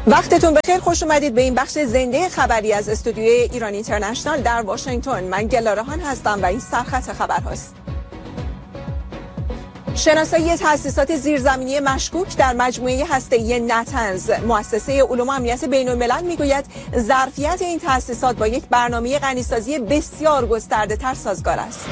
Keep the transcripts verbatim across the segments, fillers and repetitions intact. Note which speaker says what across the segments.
Speaker 1: وقتتون بخیر، خوش اومدید به این بخش زنده خبری از استودیوی ایران اینترنشنال در واشنگتن. من گلارهان هستم و این سرخط خبرهاست. شناسایی تأسیسات زیرزمینی مشکوک در مجموعه هسته‌ای نتنز. مؤسسه علوم و امنیت بین‌الملل میگوید ظرفیت این تأسیسات با یک برنامه غنیسازی بسیار گسترده‌تر سازگار است.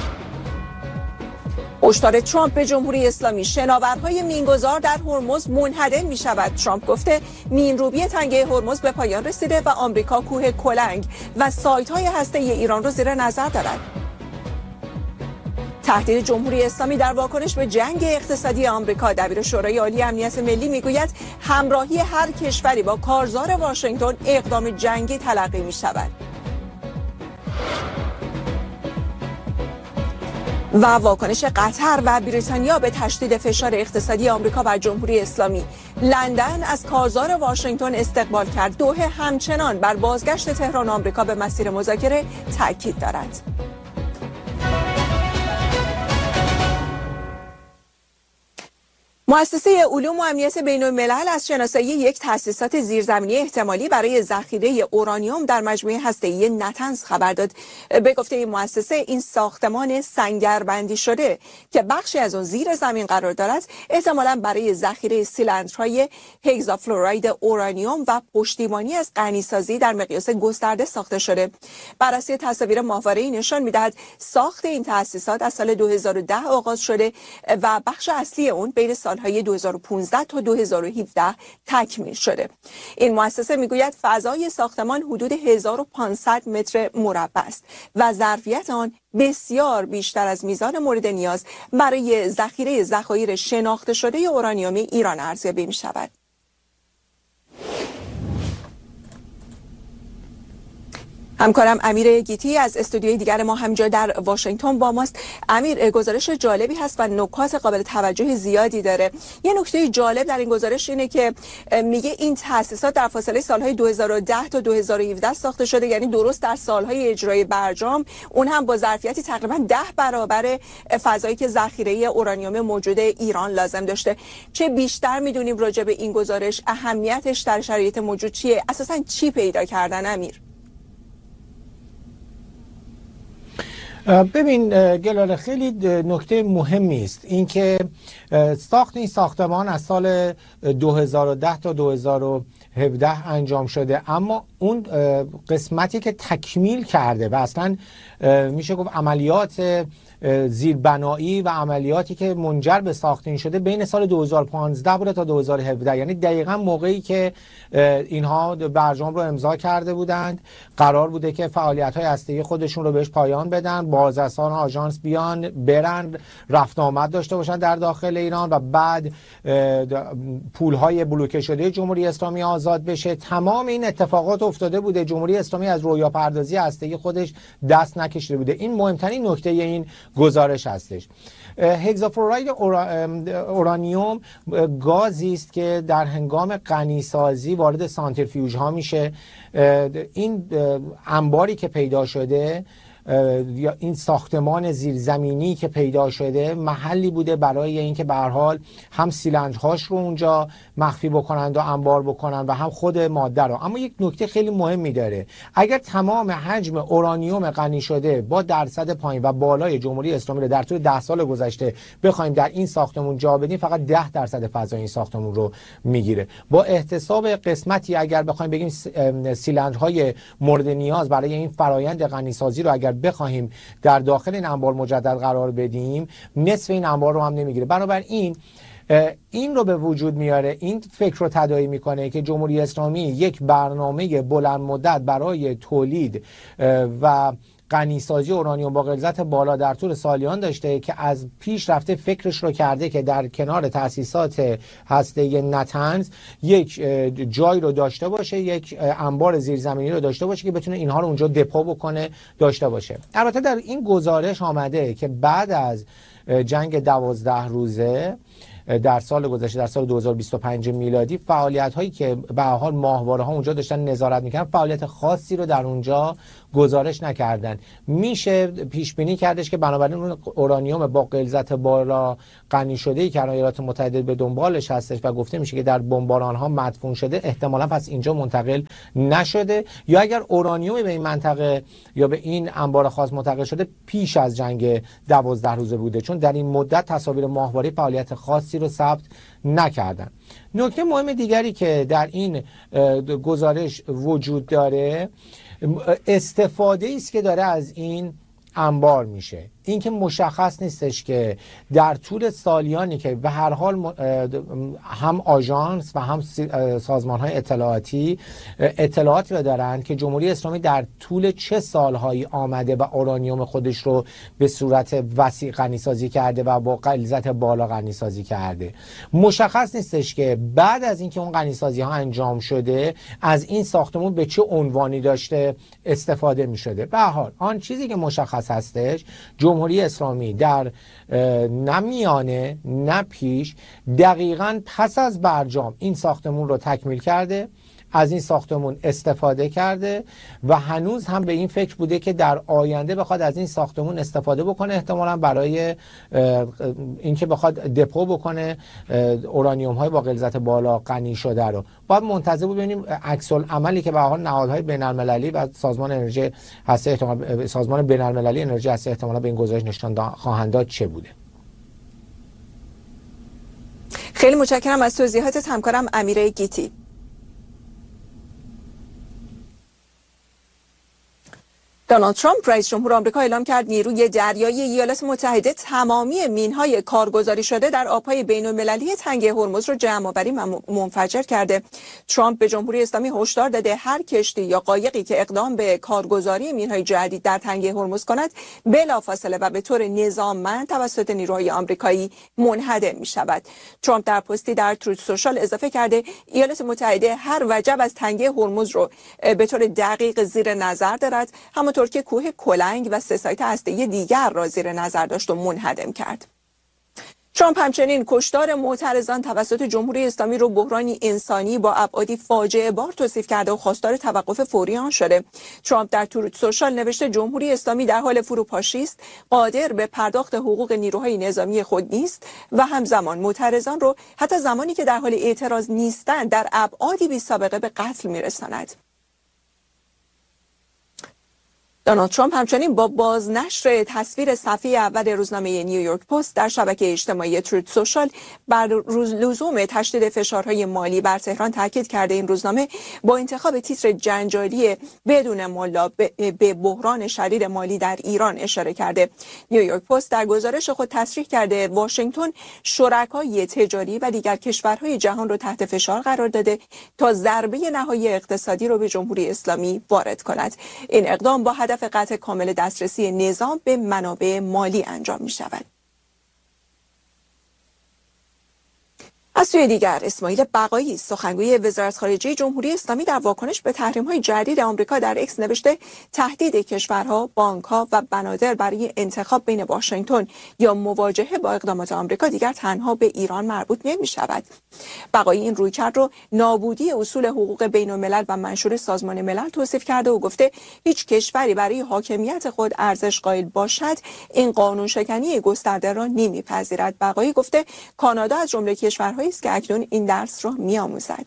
Speaker 1: هشدار ترامپ به جمهوری اسلامی: شناورهای مینگذار در هرمز منهدم می شود. ترامپ گفته مینروبی تنگه هرمز به پایان رسیده و آمریکا کوه کلنگ و سایت های هسته‌ای ایران را زیر نظر دارد. تهدید جمهوری اسلامی در واکنش به جنگ اقتصادی آمریکا. دبیر شورای عالی امنیت ملی میگوید همراهی هر کشوری با کارزار واشنگتن اقدام جنگی تلقی می شود. و واکنش قطر و بریتانیا به تشدید فشار اقتصادی آمریکا بر جمهوری اسلامی. لندن از کارزار واشنگتن استقبال کرد. دوحه همچنان بر بازگشت تهران آمریکا به مسیر مذاکره تاکید دارد. مؤسسه علوم و امنیت بین‌الملل از شناسایی یک تأسیسات زیرزمینی احتمالی برای ذخیره اورانیوم در مجموعه هسته‌ای نتنز خبر داد. به گفته این مؤسسه، این ساختمان سنگربندی شده که بخشی از آن زیر زمین قرار دارد احتمالاً برای ذخیره سیلندرهای هگزافلوراید اورانیوم و پشتیبانی از غنیسازی در مقیاس گسترده ساخته شده. بررسی تصاویر ماهواره‌ای نشان می‌دهد ساخت این تأسیسات از سال دو هزار و ده آغاز شده و بخش اصلی اون بین سال های دو هزار و پانزده تا دو هزار و هفده تکمیل شده. این مؤسسه میگوید فضای ساختمان حدود هزار و پانصد متر مربع است و ظرفیت آن بسیار بیشتر از میزان مورد نیاز برای ذخیره ذخایر شناخته شده اورانیوم ایران ارزیابی می شود. همکارم امیر گیتی از استودیوی دیگر ما همینجا در واشنگتن با ماست. امیر، گزارش جالبی هست و نکات قابل توجه زیادی داره. یه نکته جالب در این گزارش اینه که میگه این تأسیسات در فاصله سالهای دو هزار و ده تا دو هزار و هفده ساخته شده، یعنی درست در سالهای اجرای برجام، اون هم با ظرفیتی تقریبا ده برابر فضایی که ذخیره اورانیوم موجود ایران لازم داشته. چه بیشتر میدونیم راجع به این گزارش؟ اهمیتش در شرایط موجود چیه؟ اساساً چی پیدا کردن امیر؟
Speaker 2: ببین گلال، خیلی نکته مهمی است اینکه ساخت این ساختمان از سال دو هزار و ده تا دو هزار و هفده انجام شده، اما اون قسمتی که تکمیل کرده و اصلا میشه گفت عملیات زیربنایی و عملیاتی که منجر به ساخت این شده بین سال دو هزار و پانزده بوده تا دو هزار و هفده، یعنی دقیقا موقعی که اینها برجام رو امضا کرده بودند قرار بوده که فعالیت‌های هسته‌ای خودشون رو بهش پایان بدن، بازرسان آژانس بیان برن رفت آمد داشته باشن در داخل ایران و بعد پول‌های بلوکه شده جمهوری اسلامی آزاد بشه. تمام این اتفاقات افتاده بوده، جمهوری اسلامی از رویا پردازی هسته‌ای خودش دست نکشیده بوده. این مهمترین نکته این گزارش هستش. هگزافلوراید اورانیوم گازی است که در هنگام غنیسازی وارد سانتریفیوژ ها میشه. این انباری که پیدا شده یا این ساختمان زیرزمینی که پیدا شده محلی بوده برای اینکه به هر حال هم سیلندرهاش رو اونجا مخفی بکنند و انبار بکنند و هم خود ماده رو. اما یک نکته خیلی مهمی داره: اگر تمام حجم اورانیوم غنی شده با درصد پایین و بالای جمهوری اسلامی رو در طول ده سال گذشته بخوایم در این ساختمون جا بدیم، فقط ده درصد فضای این ساختمون رو میگیره. با احتساب قسمتی اگر بخوایم بگیم سیلندرهای مورد نیاز برای این فرایند غنیسازی رو اگر بخوایم در داخل این انبار مجدد قرار بدیم، نصف این انبار رو هم نمیگیره. بنابراین این رو به وجود میاره، این فکر رو تداعی میکنه که جمهوری اسلامی یک برنامه بلند مدت برای تولید و غنیسازی اورانیوم با غلظت بالا در طول سالیان داشته که از پیش رفته فکرش رو کرده که در کنار تأسیسات هسته‌ای نتنز یک جای رو داشته باشه، یک انبار زیرزمینی رو داشته باشه که بتونه اینها رو اونجا دپو بکنه داشته باشه. البته در این گزارش آمده که بعد از جنگ دوازده روزه در سال گذشته در سال دو هزار و بیست و پنج میلادی فعالیت هایی که به هر حال ماهواره ها اونجا داشتن نظارت میکردن فعالیت خاصی رو در اونجا گزارش نکردن. میشه پیش بینی کردش که بنابراین اون اورانیوم با غلظت بالا غنی شده ای که ایالات متحده به دنبالش هستش و گفته میشه که در بمباران ها مدفون شده، احتمالاً پس اینجا منتقل نشده، یا اگر اورانیوم به این منطقه یا به این انبار خاص منتقل شده پیش از جنگ دوازده روزه بوده، چون در این مدت تصاویر ماهواره فعالیت خاصی رو ثبت نکردن. نکته مهم دیگری که در این گزارش وجود داره استفاده است که داره از این انبار میشه. این که مشخص نیستش که در طول سالیانی که به هر حال هم آژانس و هم سازمان‌های اطلاعاتی اطلاعاتی رو دارن که جمهوری اسلامی در طول چه سالهایی آمده و اورانیوم خودش رو به صورت وسیع غنی‌سازی کرده و با غلظت بالا غنی‌سازی کرده. مشخص نیستش که بعد از اینکه اون غنی‌سازی ها انجام شده از این ساختمون به چه عنوانی داشته استفاده می‌شده. به هر حال آن چیزی که مشخص هستش جمهوری اسلامی در نه میانه نه پیش دقیقاً پس از برجام این ساختمون رو تکمیل کرده، از این ساختمون استفاده کرده و هنوز هم به این فکر بوده که در آینده بخواد از این ساختمون استفاده بکنه، احتمالاً برای اینکه بخواد دپو بکنه اورانیوم های با غلظت بالا غنی شده رو. باید منتظر ببینیم عکس العملی که به حال نهادهای بین‌المللی و سازمان انرژی هسته احتمال سازمان بین‌المللی انرژی هسته احتمالاً به این گزارش نشان خواهند داد چه بوده.
Speaker 1: خیلی متشکرم از توضیحاتت همکارم امیره گیتی. دونالد ترامپ رئیس جمهور آمریکا اعلام کرد نیروی دریایی ایالات متحده تمامی مین‌های کارگزاری شده در آب‌های بین‌المللی تنگه هرمز را جمع‌آوری و منفجر کرده. ترامپ به جمهوری اسلامی هشدار داده هر کشتی یا قایقی که اقدام به کارگزاری مین‌های جدید در تنگه هرمز کند بلافاصله و به طور نظاممند توسط نیروهای آمریکایی منهدم می‌شود. ترامپ در پستی در تروت سوشال اضافه کرده ایالات متحده هر وجب از تنگه هرمز رو به طور دقیق زیر نظر دارد، همونطور که کوه کلنگ و سه سایت هسته‌ای دیگر را زیر نظر داشت و منهدم کرد. ترامپ همچنین کشتار معترضان توسط جمهوری اسلامی رو بحرانی انسانی با ابعادی فاجعه بار توصیف کرده و خواستار توقف فوری آن شده. ترامپ در تروت سوشال نوشته جمهوری اسلامی در حال فروپاشی است، قادر به پرداخت حقوق نیروهای نظامی خود نیست و همزمان معترضان رو حتی زمانی که در حال اعتراض نیستند در ابعادی بی سابقه به قتل می‌رساند. دونالد ترامپ همچنین با بازنشر تصویر صفحه اول روزنامه نیویورک پست در شبکه اجتماعی تروت سوشال بر لزوم تشدید فشارهای مالی بر تهران تاکید کرده. این روزنامه با انتخاب تیتر جنجالی بدون ملا به بحران شدید مالی در ایران اشاره کرده. نیویورک پست در گزارش خود تصریح کرده واشنگتن شرکای تجاری و دیگر کشورهای جهان را تحت فشار قرار داده تا ضربه نهایی اقتصادی را به جمهوری اسلامی وارد کند. این اقدام با هدف قطع کامل دسترسی نظام به منابع مالی انجام می شود. از سوی دیگر اسماعیل بقایی سخنگوی وزارت خارجه جمهوری اسلامی در واکنش به تحریم‌های جدید آمریکا در اکس نوشته تهدید کشورها، بانک‌ها و بنادر برای انتخاب بین واشنگتن یا مواجهه با اقدامات آمریکا دیگر تنها به ایران مربوط نمی‌شود. بقایی این رویکرد رو نابودی اصول حقوق بین‌الملل و منشور سازمان ملل توصیف کرده و گفته هیچ کشوری برای حاکمیت خود ارزش قائل باشد این قانون شکنی گسترده را نمی‌پذیرد. بقایی گفته کانادا از جمله کشورهای است که اکنون این درس را می‌آموزد.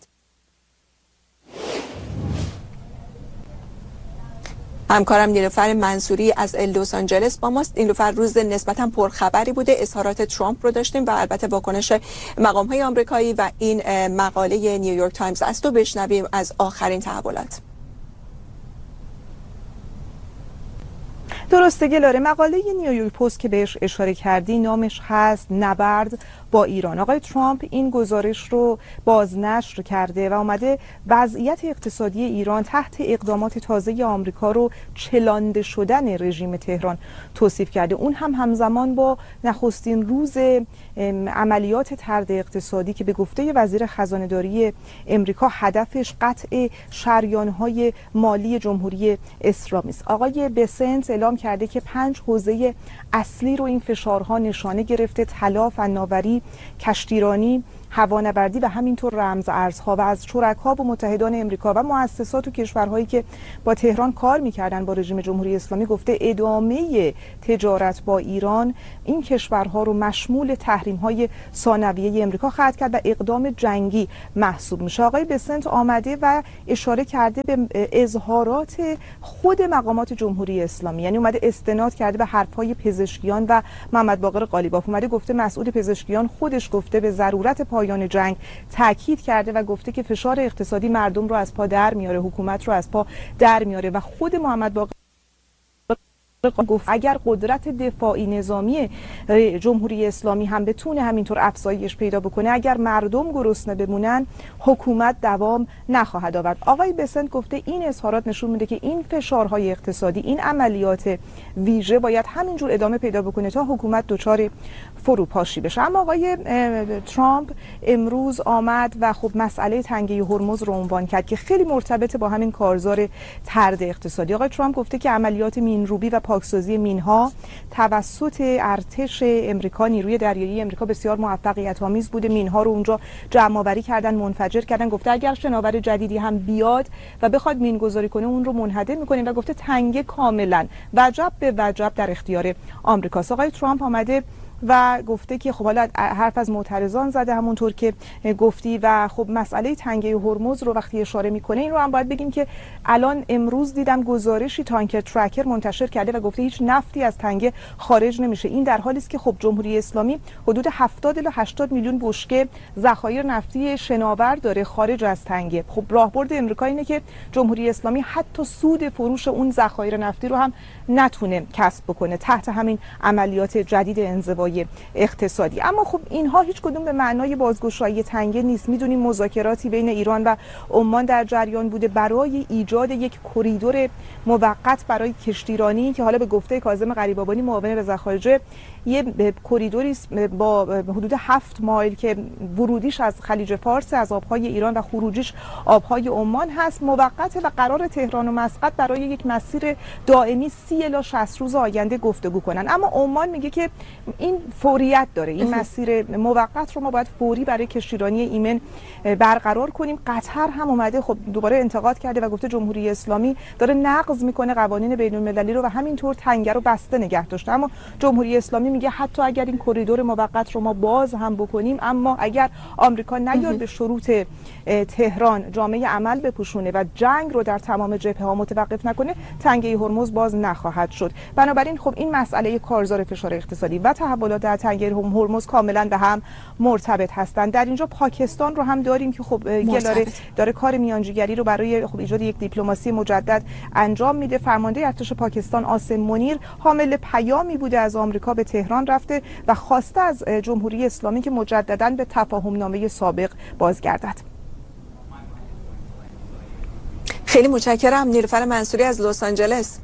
Speaker 1: همکارم نیلوفر منصوری از لس آنجلس با ماست. نیلوفر، روز نسبتاً پرخبری بوده، اظهارات ترامپ رو داشتیم و البته واکنش مقام‌های آمریکایی و این مقاله نیویورک تایمز. از تو بشنویم از آخرین تحولات.
Speaker 3: درسته گلاره، مقاله نیویورک پست که بهش اشاره کردی نامش هست نبرد با ایران. آقای ترامپ این گزارش رو بازنشر کرده و اومده وضعیت اقتصادی ایران تحت اقدامات تازه آمریکا رو چلانده شدن رژیم تهران توصیف کرده، اون هم همزمان با نخستین روز عملیات طرد اقتصادی که به گفته وزیر خزانه‌داری امریکا هدفش قطع شریان‌های مالی جمهوری اسلامی است. آقای بسنت اعلام کرده که پنج حوزه اصلی رو این فشارها نشانه گرفته: طلا، فناوری، کشتیرانی، هوانوردی و همینطور رمز ارزها. و از شرکا و متحدان امریکا و مؤسسات و کشورهایی که با تهران کار میکردن با رژیم جمهوری اسلامی گفته ادامه تجارت با ایران این کشورها رو مشمول تحریم‌های ثانویه امریکا خواهد کرد و اقدام جنگی محسوب میشه. آقای بسنت آمده و اشاره کرده به اظهارات خود مقامات جمهوری اسلامی، یعنی اومده استناد کرده به حرف‌های پزشکیان و محمد باقر قالیباف. اومده گفته مسئول پزشکیان خودش گفته به ضرورت پایان جنگ تاکید کرده و گفته که فشار اقتصادی مردم رو از پا در میاره، حکومت رو از پا در میاره. و خود محمد باقر گفت اگر قدرت دفاعی نظامی جمهوری اسلامی هم بتونه همینطور افزایش پیدا بکنه، اگر مردم گرسنه بمونن، حکومت دوام نخواهد آورد. آقای بسنت گفته این اظهارات نشون میده که این فشارهای اقتصادی، این عملیات ویژه باید همینجور ادامه پیدا بکنه تا حکومت دچار فروپاشی بشه. اما آقای ترامپ امروز آمد و خب مسئله تنگه هرمز رو عنوان کرد که خیلی مرتبط با همین کارزار طرد اقتصادی. آقای ترامپ گفته که عملیات مینروبی و پاکسازی مینها توسط ارتش امریکا، نیروی دریایی امریکا، بسیار موفقیت آمیز بوده. مینها رو اونجا جمع آوری کردن، منفجر کردن. گفته اگر شناور جدیدی هم بیاد و بخواد مینگذاری کنه اون رو منهدم می‌کنیم. و گفته تنگه کاملا وجب به وجب در اختیار آمریکاست. آقای ترامپ آمده و گفته که خب حالا حرف از معترضان زده همونطور که گفتی و خب مسئله تنگه هرمز رو وقتی اشاره میکنه این رو هم باید بگیم که الان امروز دیدم گزارشی تانکر ترکر منتشر کرده و گفته هیچ نفتی از تنگه خارج نمیشه. این در حالی است که خب جمهوری اسلامی حدود هفتاد الی هشتاد میلیون بشکه ذخایر نفتی شناور داره خارج از تنگه. خب راهبرد امریکا اینه که جمهوری اسلامی حتی سود فروش اون ذخایر نفتی رو هم نتونه کسب بکنه تحت همین عملیات جدید انزوای اقتصادی. اما خب اینها هیچ کدوم به معنای بازگشایی تنگه نیست. میدونیم مذاکراتی بین ایران و عمان در جریان بوده برای ایجاد یک کریدور موقت برای کشتیرانی که حالا به گفته کاظم غریب‌آبادی معاون وزارت خارجه یه کریدوری با حدود هفت مایل که ورودیش از خلیج فارس از آبهای ایران و خروجیش آبهای عمان هست موقته و قرار تهران و مسقط برای یک مسیر دائمی سی الی شصت روز آینده گفتگو کنن. اما عمان میگه که این فوریت داره، این مسیر موقت رو ما باید فوری برای کشتیرانی ایمن برقرار کنیم. قطر هم اومده خب دوباره انتقاد کرده و گفته جمهوری اسلامی داره نقض میکنه قوانین بین المللی رو و همینطور تنگه رو بسته نگه داشته. اما جمهوری اسلامی میگه حتی اگر این کریدور موقت رو ما باز هم بکنیم، اما اگر آمریکا نیاد به شروط تهران جامعه عمل بپوشونه و جنگ رو در تمام جبهه ها متوقف نکنه، تنگه هرمز باز نخواهد شد. بنابراین خب این مسئله کارزار فشار اقتصادی و تحولات در تنگه هرمز کاملا به هم مرتبط هستند. در اینجا پاکستان رو هم داریم که خب گلاره داره کار میانجیگری رو برای خب ایجاد یک دیپلماسی مجدد انجام میده. فرمانده ارتش پاکستان آسم منیر حامل پیامی بوده از آمریکا به تهران رفته و خواسته از جمهوری اسلامی که مجددا به تفاهم نامه سابق بازگردد.
Speaker 1: خیلی متشکرم. نیلوفر منصوری از لس آنجلس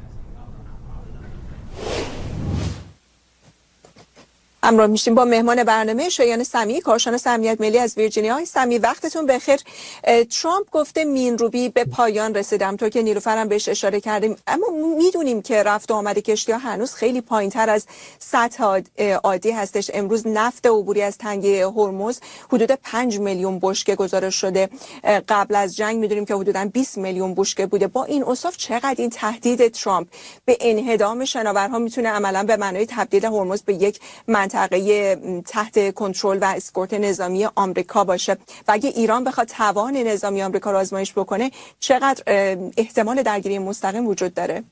Speaker 1: همراه میشیم با مهمان برنامه شایان سمیعی، کارشناس امنیت ملی از ویرجینیا. سمیعی وقتتون بخیر. ترامپ گفته مینروبی به پایان رسیده، همونطور که نیلوفر هم بهش اشاره کردیم، اما میدونیم که رفت و آمد کشتی‌ها هنوز خیلی پایین‌تر از سطح عادی هستش. امروز نفت عبوری از تنگه هرمز حدود پنج میلیون بشکه گزارش شده. قبل از جنگ میدونیم که حدوداً بیست میلیون بشکه بوده. با این اوصاف چقدر این تهدید ترامپ به انهدام شناورها میتونه عملاً به معنای تبدیل هرمز به یک منطقه تحت کنترل و اسکورت نظامی آمریکا باشه؟ و اگه ایران بخواد توان نظامی آمریکا رو آزمایش بکنه، چقدر احتمال درگیری مستقیم وجود داره؟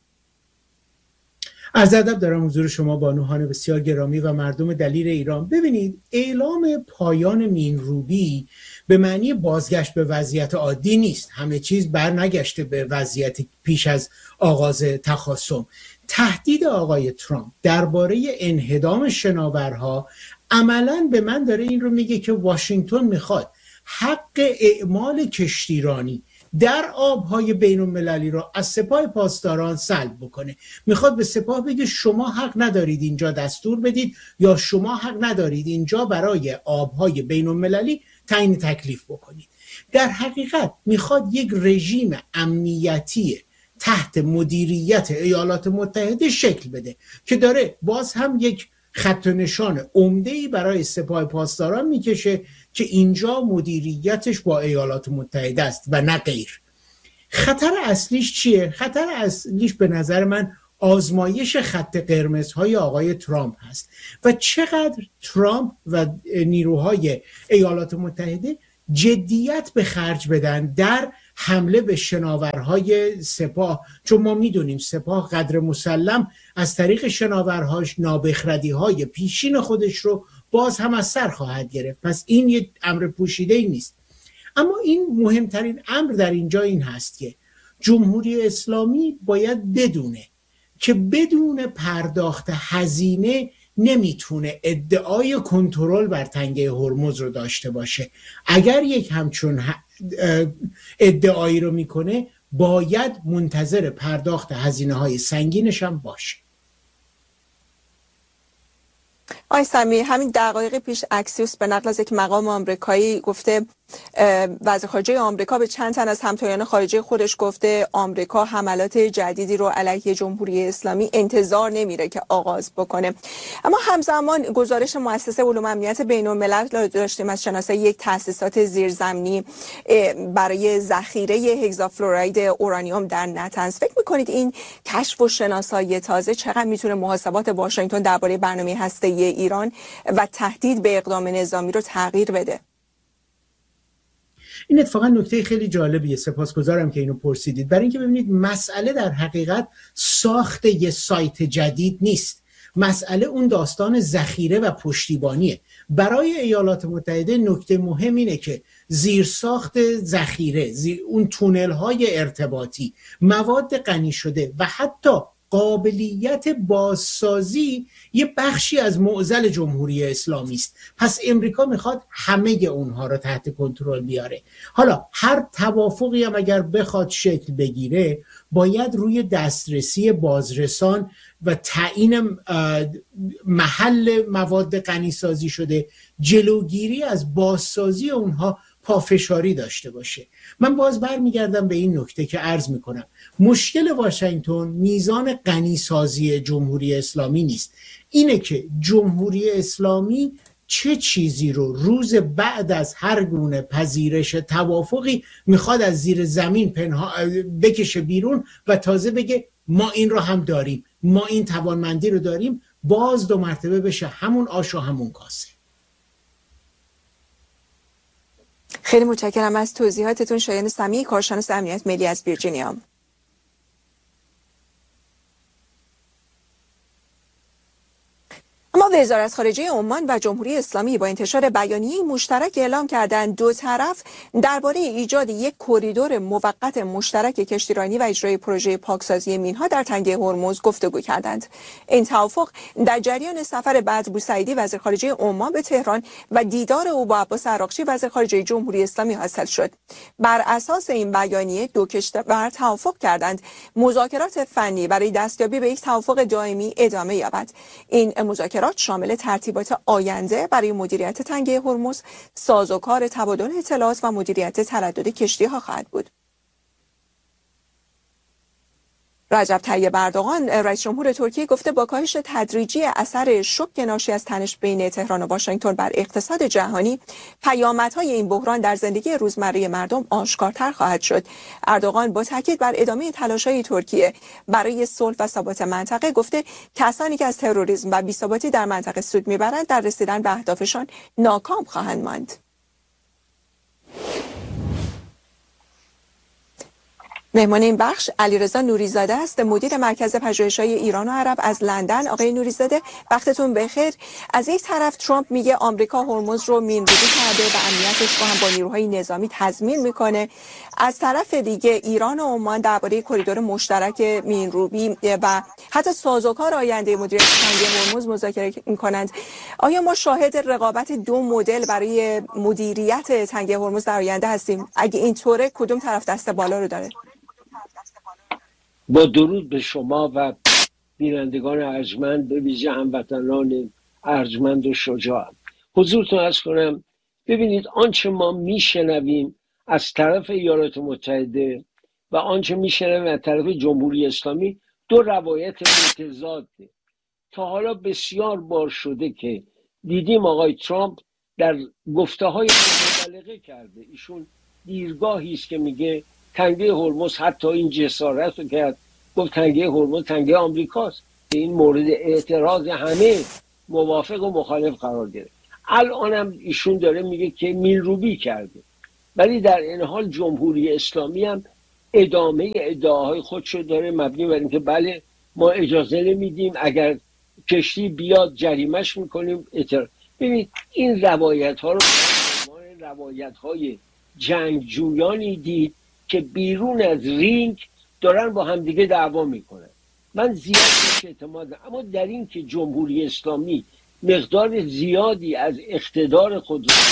Speaker 4: عرض ادب دارم حضور شما بانوان بسیار گرامی و مردم دلیر ایران. ببینید، اعلام پایان مینروبی به معنی بازگشت به وضعیت عادی نیست. همه چیز برنگشته به وضعیت پیش از آغاز تخاصم. تهدید آقای ترامپ درباره انهدام شناورها عملاً به من داره این رو میگه که واشنگتن میخواد حق اعمال کشتیرانی در آبهای بین المللی را از سپاه پاسداران سلب بکنه. میخواد به سپاه بگه شما حق ندارید اینجا دستور بدید یا شما حق ندارید اینجا برای آبهای بین المللی تعیین تکلیف بکنید. در حقیقت میخواد یک رژیم امنیتی تحت مدیریت ایالات متحده شکل بده که داره باز هم یک خط و نشان عمده‌ای برای سپاه پاسداران میکشه که اینجا مدیریتش با ایالات متحده است و نه غیر. خطر اصلیش چیه؟ خطر اصلیش به نظر من آزمایش خط قرمزهای آقای ترامپ هست و چقدر ترامپ و نیروهای ایالات متحده جدیت به خرج بدن در حمله به شناورهای سپاه، چون ما میدونیم سپاه قدر مسلم از طریق شناورهاش نابخردی‌های پیشین خودش رو باز هم از سر خواهد گرفت. پس این یک امر پوشیده ای نیست. اما این مهمترین امر در اینجا این هست که جمهوری اسلامی باید بدونه که بدون پرداخت هزینه نمیتونه ادعای کنترل بر تنگه هرمز رو داشته باشه. اگر یک همچون ادعایی رو میکنه باید منتظر پرداخت هزینه های سنگینش هم باشه.
Speaker 1: آی سمی، همین دقایق پیش اکسیوس به نقل از یک مقام آمریکایی گفته وزیر خارجه آمریکا به چند تن از همتایان خارجه خودش گفته آمریکا حملات جدیدی رو علیه جمهوری اسلامی انتظار نمیره که آغاز بکنه. اما همزمان گزارش مؤسسه علوم امنیت بین الملل داشتیم از شناسایی یک تأسیسات زیرزمینی برای ذخیره هگزافلوراید اورانیوم در نتنز. فکر میکنید این کشف و شناسایی تازه چقدر میتونه محاسبات واشنگتن درباره برنامه هسته‌ای ایران و تهدید به اقدام نظامی رو تغییر بده؟
Speaker 4: این اتفاقا نکته خیلی جالبیه، سپاسگزارم که اینو پرسیدید. برای اینکه ببینید مسئله در حقیقت ساخت یه سایت جدید نیست، مسئله اون داستان ذخیره و پشتیبانیه. برای ایالات متحده نکته مهم اینه که زیر ساخت ذخیره، زیر اون تونل های ارتباطی، مواد غنی شده و حتی قابلیت بازسازی یه بخشی از معضل جمهوری اسلامی است. پس امریکا میخواد همه اونها رو تحت کنترل بیاره. حالا هر توافقی هم اگر بخواد شکل بگیره باید روی دسترسی بازرسان و تعیین محل مواد غنی سازی شده، جلوگیری از بازسازی اونها پافشاری داشته باشه. من باز برمیگردم به این نکته که عرض میکنم مشکل واشنگتن میزان غنی سازی جمهوری اسلامی نیست، اینه که جمهوری اسلامی چه چیزی رو روز بعد از هر گونه پذیرش توافقی میخواد از زیر زمین پنها بکشه بیرون و تازه بگه ما این رو هم داریم، ما این توانمندی رو داریم، باز دو مرتبه بشه همون آش و همون کاسه.
Speaker 1: خیلی متشکرم از توضیحاتتون شایان سمی، کارشناس امنیت ملی از ویرجینیا. اما وزارت خارجه عمان و جمهوری اسلامی با انتشار بیانیه مشترک اعلام کردند دو طرف درباره ایجاد یک کریدور موقت مشترک کشتیرانی و اجرای پروژه پاکسازی مینها در تنگه هرمز گفتگو کردند. این توافق در جریان سفر بدر بوسعیدی وزیر خارجه عمان به تهران و دیدار او با عباس عراقچی وزیر خارجه جمهوری اسلامی حاصل شد. بر اساس این بیانیه دو کشور توافق کردند مذاکرات فنی برای دستیابی به یک توافق دائمی ادامه یابد. این مذاکرات شامل ترتیبات آینده برای مدیریت تنگه هرمز، سازوکار تبادل اطلاعات و مدیریت تردد کشتی‌ها خواهد بود. رجب طیب اردوغان رئیس جمهور ترکیه گفته با کاهش تدریجی اثر شوک ناشی از تنش بین تهران و واشنگتن بر اقتصاد جهانی، پیامدهای این بحران در زندگی روزمره مردم آشکارتر خواهد شد. اردوغان با تاکید بر ادامه تلاش‌های ترکیه برای صلح و ثبات منطقه گفته کسانی که از تروریسم و بی‌ثباتی در منطقه سود میبرند در رسیدن به اهدافشان ناکام خواهند ماند. مهمان این بخش علیرضا نوریزاده است، مدیر مرکز پژوهش‌های ایران و عرب از لندن. آقای نوریزاده وقتتون بخیر. از یک طرف ترامپ میگه آمریکا هرمز رو مین‌روبی کرده و امنیتش رو هم با نیروهای نظامی تضمین میکنه. از طرف دیگه ایران و عمان درباره کریدور مشترک مین‌روبی و حتی سازوکار آینده مدیریت تنگه هرمز مذاکره میکنند. آیا ما شاهد رقابت دو مدل برای مدیریت تنگه هرمز در آینده هستیم؟ اگه اینطوره کدوم طرف دست بالا رو داره؟
Speaker 5: با درود به شما و بینندگان ارجمند، به ویژه هموطنان ارجمند و شجاع، حضورتون عرض کنم. ببینید آنچه ما میشنویم از طرف ایالات متحده و آنچه میشنویم از طرف جمهوری اسلامی دو روایت متضاده. تا حالا بسیار بار شده که دیدیم آقای ترامپ در گفته های مبالغه کرده. ایشون دیرگاهی است که میگه تنگه هرمز، حتی این جسارت رو کرد گفت تنگه هرمز تنگه آمریکاست، که این مورد اعتراض همه موافق و مخالف قرار گرفت. الان هم ایشون داره میگه که میلروبی کرده، ولی در این حال جمهوری اسلامی هم ادامه ادعاهای خودشو داره مبنی بر اینکه بله ما اجازه نمیدیم، اگر کشتی بیاد جریمش میکنیم. ببینید این روایت ها رو روایت های جنگجویانی دید که بیرون از رینگ دارن با همدیگه دعوا میکنن. من زیاد بهش اعتماد دارم، اما در این که جمهوری اسلامی مقدار زیادی از اقتدار خود رو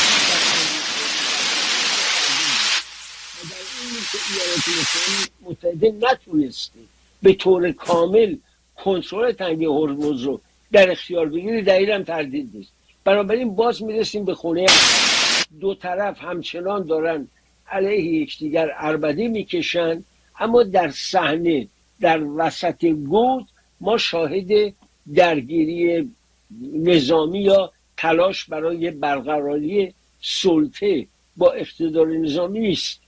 Speaker 5: متحده نتونسته به طور کامل کنترل تنگه هرمز رو در اختیار بگیره، دلیل هم تردید نیست. بنابراین باز میرسیم به خونه دو طرف همچنان دارن علیه یکدیگر عربده میکشن، اما در صحنه در وسط گود ما شاهد درگیری نظامی یا تلاش برای برقراری سلطه با اقتدار نظامی نیست.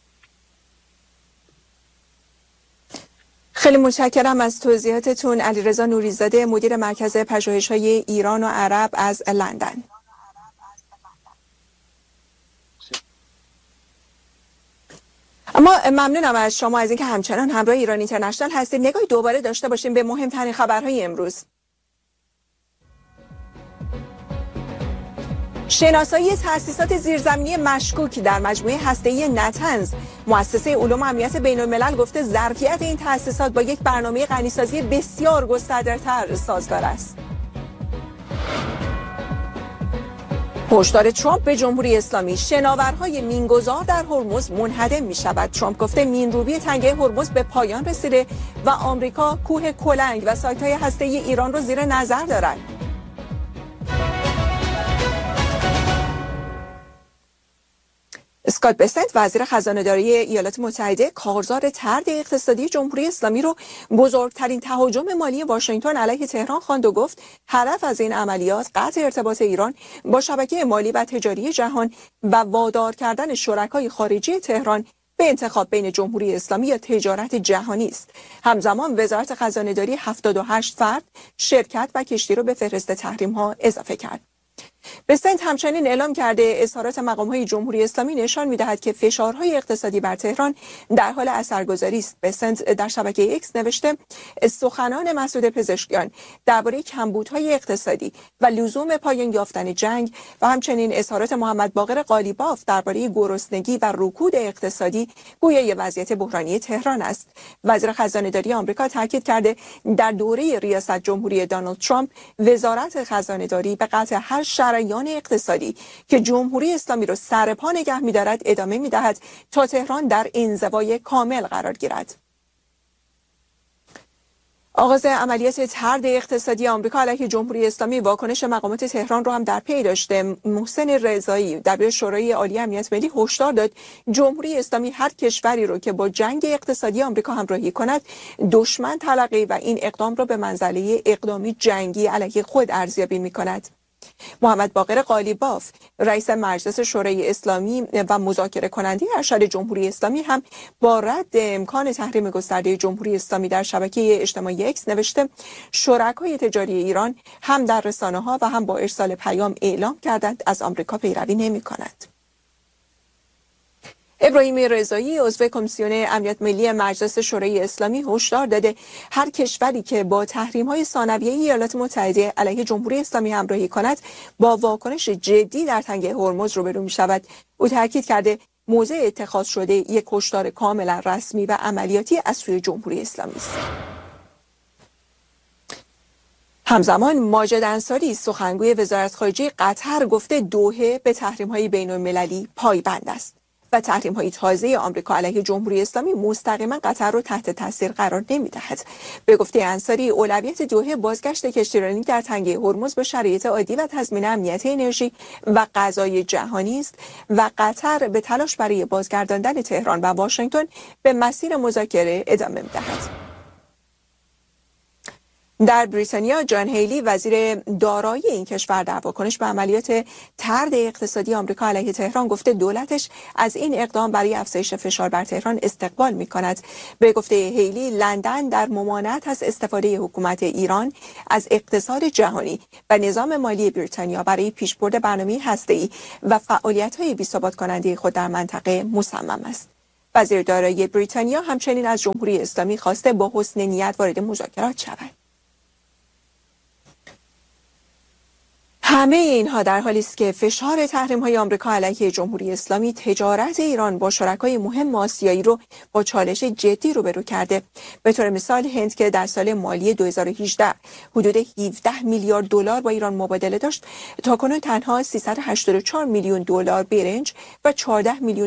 Speaker 1: خیلی متشکرم از توضیحاتتون. علیرضا نوریزاده، مدیر مرکز پژوهش‌های ایران و عرب از لندن. اما ممنونم از شما از اینکه همچنان همراه ایران اینترنشنال هستید. نگاهی دوباره داشته باشیم به مهمترین خبرهای امروز. شناسایی تأسیسات زیرزمینی مشکوک در مجموعه هسته‌ای نتنز. مؤسسه علوم و امنیت بین‌الملل گفته ظرفیت این تأسیسات با یک برنامه غنیسازی بسیار گسترده‌تر سازگار است. هشدار ترامپ به جمهوری اسلامی: شناورهای مینگذار در هرمز منهدم می شود. ترامپ گفته مینروبی تنگه هرمز به پایان رسیده و آمریکا کوه کلنگ و سایت‌های هسته‌ای ایران را زیر نظر دارد. اسکات بسنت، وزیر خزانه‌داری ایالات متحده، کارزار طرد اقتصادی جمهوری اسلامی رو بزرگترین تهاجم مالی واشنگتن علیه تهران خواند و گفت هدف از این عملیات قطع ارتباط ایران با شبکه مالی و تجاری جهان و وادار کردن شرکای خارجی تهران به انتخاب بین جمهوری اسلامی یا تجارت جهانی است. همزمان وزارت خزانه‌داری هفتاد و هشت فرد، شرکت و کشتی رو به فهرست تحریم‌ها اضافه کرد. بسنت همچنین اعلام کرده اظهارات مقام‌های جمهوری اسلامی نشان می‌دهد که فشارهای اقتصادی بر تهران در حال اثرگذاری است. بسنت در شبکه ایکس نوشته سخنان مسعود پزشکیان درباره کمبودهای اقتصادی و لزوم پایان یافتن جنگ و همچنین اظهارات محمد باقر قالیباف درباره گرسنگی و رکود اقتصادی گویای وضعیت بحرانی تهران است. وزیر خزانه‌داری آمریکا تاکید کرده در دوره ریاست جمهوری دونالد ترامپ وزارت خزانه‌داری به قطع هر شریان اقتصادی که جمهوری اسلامی را سر پا نگه می‌دارد ادامه می‌دهد تا تهران در انزوای کامل قرار گیرد. آغاز عملیات طرد اقتصادی آمریکا علیه جمهوری اسلامی واکنش مقامات تهران رو هم در پی داشته. محسن رضایی دبیر شورای عالی امنیت ملی هشدار داد جمهوری اسلامی هر کشوری رو که با جنگ اقتصادی آمریکا همراهی کند دشمن تلقی و این اقدام را به منزله اقدامی جنگی علیه خود ارزیابی می‌کند. محمد باقر قالیباف رئیس مجلس شورای اسلامی و مذاکره کننده ارشد جمهوری اسلامی هم با رد امکان تحریم گسترده جمهوری اسلامی در شبکه اجتماعی اکس نوشته شرکای تجاری ایران هم در رسانه‌ها و هم با ارسال پیام اعلام کردند از آمریکا پیروی نمی‌کند. ابراهیم رضایی عضو کمیسیون امنیت ملی مجلس شورای اسلامی هشدار داده هر کشوری که با تحریم‌های ثانویه ایالات متحده علیه جمهوری اسلامی همراهی کند با واکنش جدی در تنگه هرمز روبرو می‌شود. او تاکید کرده موضع اتخاذ شده یک هشدار کاملا رسمی و عملیاتی از سوی جمهوری اسلامی است. همزمان ماجد انصاری سخنگوی وزارت خارجه قطر گفته دوحه به تحریم‌های بین‌المللی پایبند است. و تحریم‌های تازه آمریکا علیه جمهوری اسلامی مستقیما قطر را تحت تاثیر قرار نمی‌دهد. به گفته انصاری، اولویت دوحه بازگشت کشتیرانی در تنگه هرمز به شرایط عادی و تضمین امنیت انرژی و غذای جهانی است و قطر به تلاش برای بازگرداندن تهران و واشنگتن به مسیر مذاکره ادامه می‌دهد. در بریتانیا، جان هیلی وزیر دارایی این کشور در واکنش به عملیات طرد اقتصادی آمریکا علیه تهران گفته دولتش از این اقدام برای افزایش فشار بر تهران استقبال می‌کند. به گفته هیلی، لندن در ممانعت از استفاده حکومت ایران از اقتصاد جهانی و نظام مالی بریتانیا برای پیشبرد برنامه هسته‌ای و فعالیت‌های بی‌ثبات کننده خود در منطقه مصمم است. وزیر دارایی بریتانیا همچنین از جمهوری اسلامی خواسته با حسن نیت وارد مذاکرات شود. همه اینها در حالی است که فشار تحریم‌های آمریکا علیه جمهوری اسلامی تجارت ایران با شرکای مهم آسیایی رو با چالش جدی روبرو کرده. به طور مثال هند که در سال مالی دو هزار و هجده حدود هفده میلیارد دلار با ایران مبادله داشت، تاکنون تنها سیصد و هشتاد و چهار میلیون دلار برنج و چهارده میلیون